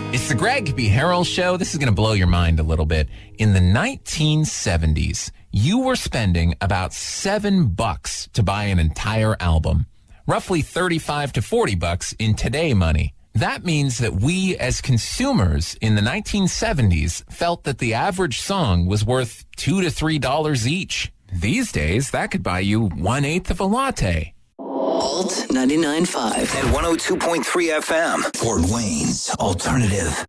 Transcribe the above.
It's the Greg B. Harrell Show. This is going to blow your mind a little bit. In the 1970s, you were spending about $7 to buy an entire album. Roughly $35 to $40 in today money. That means that we as consumers in the 1970s felt that the average song was worth $2 to $3 each. These days, that could buy you 1/8 of a latte. Alt 99.5 and 102.3 FM. Fort Wayne's Alternative.